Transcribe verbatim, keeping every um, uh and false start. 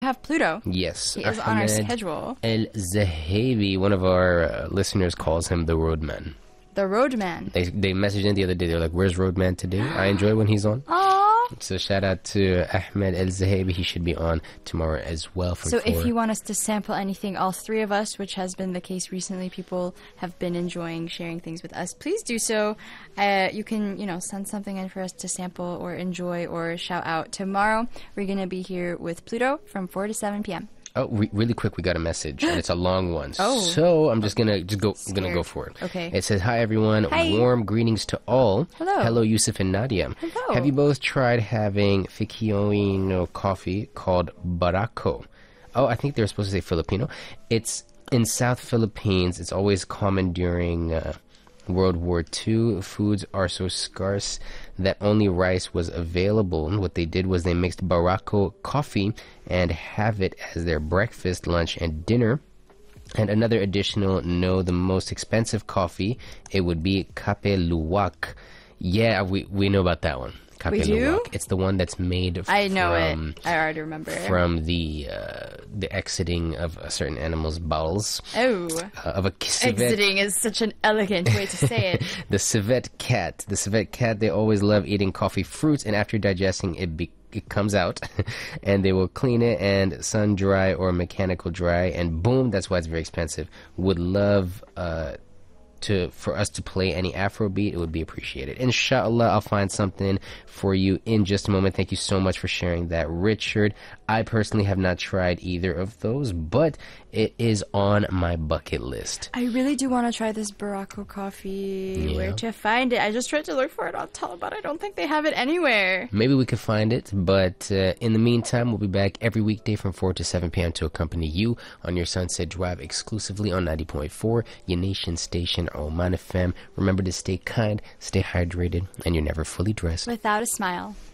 have Pluto. Yes. He is on our Ahmed schedule. El-Zahabi, one of our uh, listeners calls him the Roadman. The Roadman. They they messaged in the other day. They're like, "Where's Roadman today?" I enjoy when he's on. Aww. So shout out to Ahmed El-Zahabi. He should be on tomorrow as well. From So four. if you want us to sample anything, all three of us, which has been the case recently, people have been enjoying sharing things with us. Please do so. Uh, you can, you know, send something in for us to sample or enjoy or shout out. Tomorrow, we're going to be here with Pluto from four to seven p.m. Oh, re- really quick, we got a message, and it's a long one. Oh. So I'm just gonna just go. I'm gonna Scared. go for it. Okay. It says, "Hi everyone, Hi. warm greetings to all. Hello. Hello, Yusuf and Nadia. Hello. Have you both tried having Filipino coffee called Barako? Oh, I think they're supposed to say Filipino. It's in South Philippines. It's always common during uh, World War Two. Foods are so scarce that only rice was available. What they did was they mixed Barako coffee and have it as their breakfast, lunch, and dinner. And another additional, no, the most expensive coffee, it would be Kape Luwak. Yeah, we, we know about that one. Kape We do? Luwak. It's the one that's made I know from, it. I already remember. from the uh, the exiting of a certain animal's bowels. Oh. Uh, of a civet. Exiting is such an elegant way to say it. The civet cat. The civet cat, they always love eating coffee fruits, and after digesting it, be- it comes out, and they will clean it and sun dry or mechanical dry, and boom, that's why it's very expensive. Would love uh, to for us to play any Afrobeat. It would be appreciated. Inshallah, I'll find something for you in just a moment. Thank you so much for sharing that, Richard. I personally have not tried either of those, but it is on my bucket list. I really do want to try this Barako coffee. Yeah. Where to find it? I just tried to look for it on Tell, but I don't think they have it anywhere. Maybe we could find it, but uh, in the meantime, we'll be back every weekday from four to seven p.m. to accompany you on your Sunset Drive exclusively on ninety point four, your nation station, Oman F M. Remember to stay kind, stay hydrated, and you're never fully dressed Without a smile.